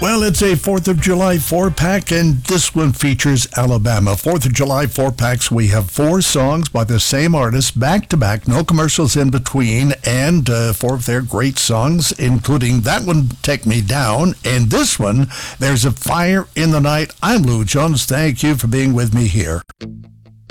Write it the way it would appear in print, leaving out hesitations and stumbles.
Well, it's a 4th of July 4-pack, and this one features Alabama. 4th of July 4-packs, we have 4 songs by the same artist, back-to-back, no commercials in between, and 4 of their great songs, including that one, Take Me Down, and this one, There's a Fire in the Night. I'm Lou Jones. Thank you for being with me here.